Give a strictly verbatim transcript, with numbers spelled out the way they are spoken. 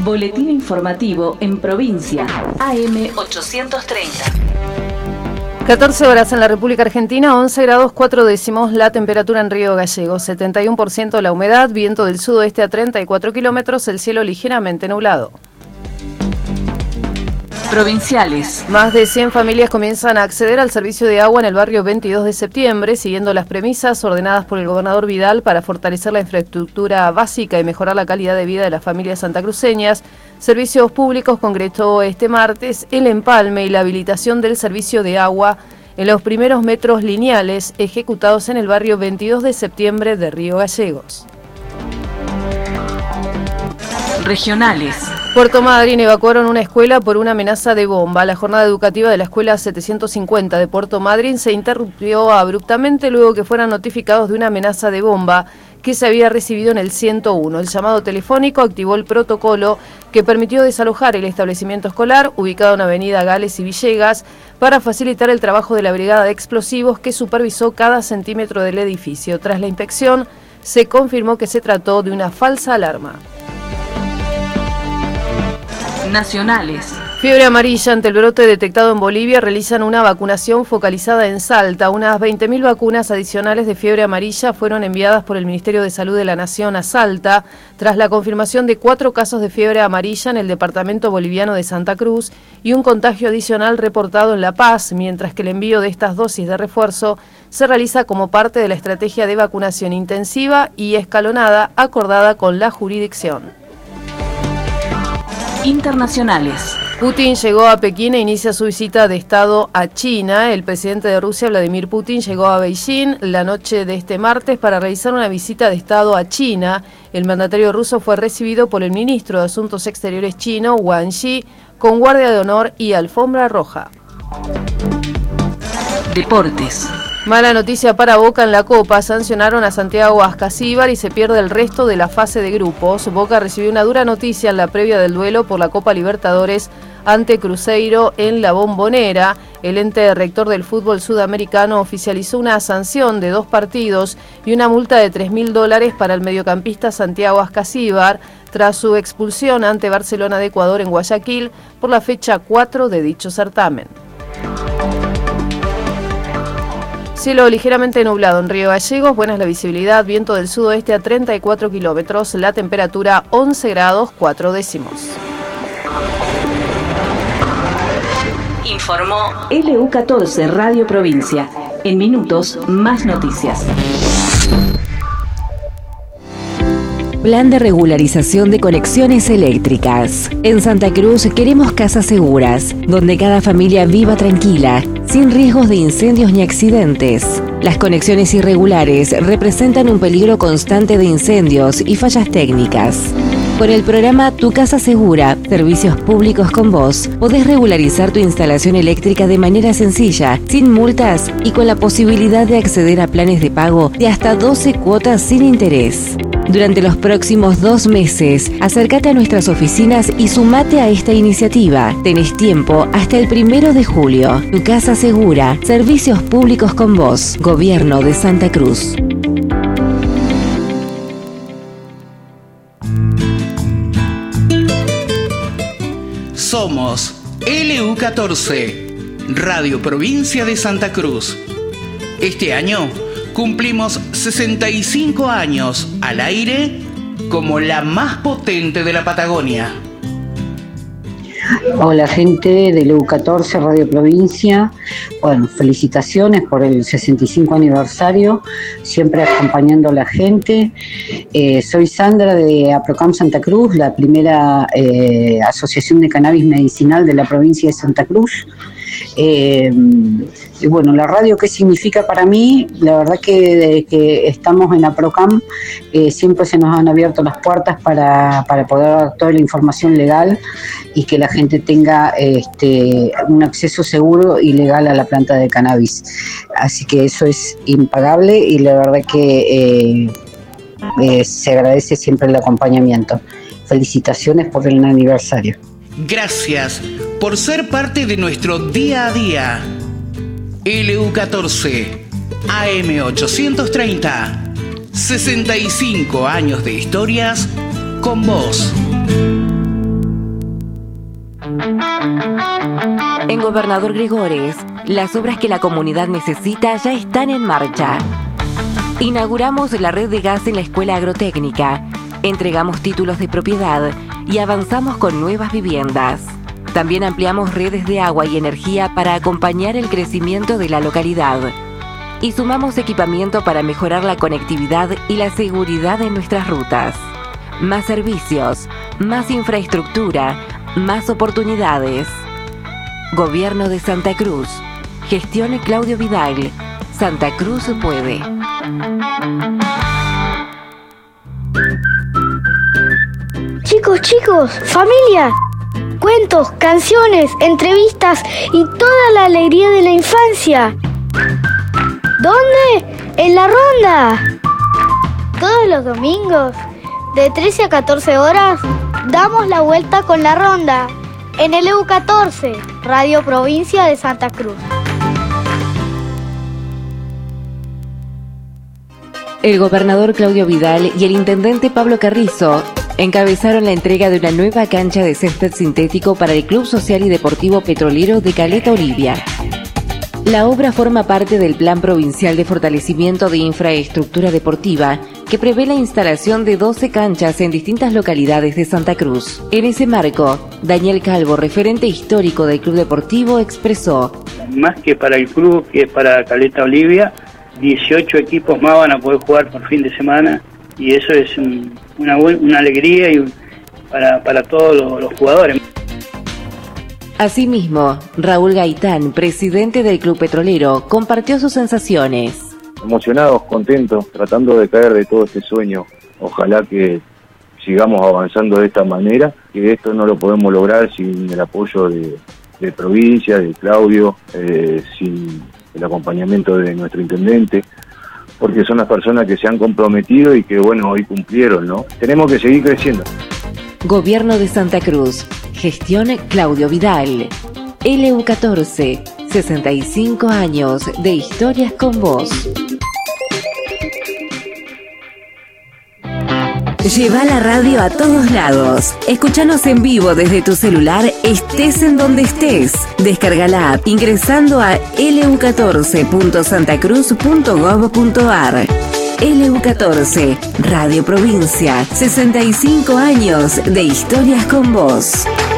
Boletín informativo en provincia. A M ochocientos treinta. catorce horas en la República Argentina, once grados cuatro décimos la temperatura en Río Gallegos, setenta y uno por ciento la humedad, viento del sudoeste a treinta y cuatro kilómetros, el cielo ligeramente nublado. Provinciales. Más de cien familias comienzan a acceder al servicio de agua en el barrio veintidós de septiembre, siguiendo las premisas ordenadas por el gobernador Vidal para fortalecer la infraestructura básica y mejorar la calidad de vida de las familias santacruceñas. Servicios Públicos concretó este martes el empalme y la habilitación del servicio de agua en los primeros metros lineales ejecutados en el barrio veintidós de septiembre de Río Gallegos. Regionales. Puerto Madryn evacuaron una escuela por una amenaza de bomba. La jornada educativa de la escuela setecientos cincuenta de Puerto Madryn se interrumpió abruptamente luego que fueran notificados de una amenaza de bomba que se había recibido en el ciento uno. El llamado telefónico activó el protocolo que permitió desalojar el establecimiento escolar, ubicado en Avenida Gales y Villegas, para facilitar el trabajo de la brigada de explosivos que supervisó cada centímetro del edificio. Tras la inspección, se confirmó que se trató de una falsa alarma. Nacionales. Fiebre amarilla ante el brote detectado en Bolivia realizan una vacunación focalizada en Salta. Unas veinte mil vacunas adicionales de fiebre amarilla fueron enviadas por el Ministerio de Salud de la Nación a Salta tras la confirmación de cuatro casos de fiebre amarilla en el departamento boliviano de Santa Cruz y un contagio adicional reportado en La Paz, mientras que el envío de estas dosis de refuerzo se realiza como parte de la estrategia de vacunación intensiva y escalonada acordada con la jurisdicción. Internacionales. Putin llegó a Pekín e inicia su visita de Estado a China. El presidente de Rusia, Vladimir Putin, llegó a Beijing la noche de este martes para realizar una visita de Estado a China. El mandatario ruso fue recibido por el ministro de Asuntos Exteriores chino, Wang Yi, con guardia de honor y alfombra roja. Deportes. Mala noticia para Boca en la Copa. Sancionaron a Santiago Ascasíbar y se pierde el resto de la fase de grupos. Boca recibió una dura noticia en la previa del duelo por la Copa Libertadores ante Cruzeiro en la Bombonera. El ente rector del fútbol sudamericano oficializó una sanción de dos partidos y una multa de tres mil dólares para el mediocampista Santiago Ascasíbar tras su expulsión ante Barcelona de Ecuador en Guayaquil por la fecha cuatro de dicho certamen. Cielo ligeramente nublado en Río Gallegos, buena es la visibilidad, viento del sudoeste a treinta y cuatro kilómetros, la temperatura once grados cuatro décimos. Informó L U catorce Radio Provincia. En minutos, más noticias. Plan de regularización de conexiones eléctricas. En Santa Cruz queremos casas seguras, donde cada familia viva tranquila, sin riesgos de incendios ni accidentes. Las conexiones irregulares representan un peligro constante de incendios y fallas técnicas. Con el programa Tu Casa Segura, Servicios Públicos con Vos, podés regularizar tu instalación eléctrica de manera sencilla, sin multas y con la posibilidad de acceder a planes de pago de hasta doce cuotas sin interés. Durante los próximos dos meses, acércate a nuestras oficinas y sumate a esta iniciativa. Tenés tiempo hasta el primero de julio. Tu Casa Segura, Servicios Públicos con Vos, Gobierno de Santa Cruz. Somos L U catorce, Radio Provincia de Santa Cruz. Este año cumplimos sesenta y cinco años al aire como la más potente de la Patagonia. Hola gente de L U catorce Radio Provincia, bueno, felicitaciones por el sesenta y cinco aniversario, siempre acompañando a la gente. Eh, soy Sandra de APROCAM Santa Cruz, la primera eh, asociación de cannabis medicinal de la provincia de Santa Cruz. Eh, y bueno, la radio, ¿qué significa para mí? La verdad que desde que estamos en APROCAM eh, siempre se nos han abierto las puertas para, para poder dar toda la información legal y que la gente tenga este, un acceso seguro y legal a la planta de cannabis. Así que eso es impagable y la verdad que eh, eh, se agradece siempre el acompañamiento. Felicitaciones por el aniversario. Gracias por ser parte de nuestro día a día. L U catorce, A M ochocientos treinta, sesenta y cinco años de historias con vos. En Gobernador Gregores, las obras que la comunidad necesita ya están en marcha. Inauguramos la red de gas en la Escuela Agrotécnica, entregamos títulos de propiedad y avanzamos con nuevas viviendas. También ampliamos redes de agua y energía para acompañar el crecimiento de la localidad. Y sumamos equipamiento para mejorar la conectividad y la seguridad en nuestras rutas. Más servicios, más infraestructura, más oportunidades. Gobierno de Santa Cruz. Gestión Claudio Vidal. Santa Cruz puede. Chicos, chicos, familia. Cuentos, canciones, entrevistas y toda la alegría de la infancia. ¿Dónde? En La Ronda. Todos los domingos, de trece a catorce horas, damos la vuelta con La Ronda en el E U catorce, Radio Provincia de Santa Cruz. El gobernador Claudio Vidal y el intendente Pablo Carrizo encabezaron la entrega de una nueva cancha de césped sintético para el Club Social y Deportivo Petrolero de Caleta Olivia. La obra forma parte del Plan Provincial de Fortalecimiento de Infraestructura Deportiva, que prevé la instalación de doce canchas en distintas localidades de Santa Cruz. En ese marco, Daniel Calvo, referente histórico del Club Deportivo, expresó: más que para el club, que para Caleta Olivia, dieciocho equipos más van a poder jugar por fin de semana, y eso es un, una, una alegría y un, para, para todos los, los jugadores. Asimismo, Raúl Gaitán, presidente del Club Petrolero, compartió sus sensaciones. Emocionados, contentos, tratando de caer de todo este sueño. Ojalá que sigamos avanzando de esta manera, que esto no lo podemos lograr sin el apoyo de, de provincia, de Claudio, eh, sin el acompañamiento de nuestro intendente, porque son las personas que se han comprometido y que, bueno, hoy cumplieron, ¿no? Tenemos que seguir creciendo. Gobierno de Santa Cruz. Gestión Claudio Vidal. L E U catorce. sesenta y cinco años de historias con vos. Lleva la radio a todos lados. Escúchanos en vivo desde tu celular, estés en donde estés. Descarga la app ingresando a L U catorce punto santacruz punto gov punto ar. L U catorce, Radio Provincia, sesenta y cinco años de historias con vos.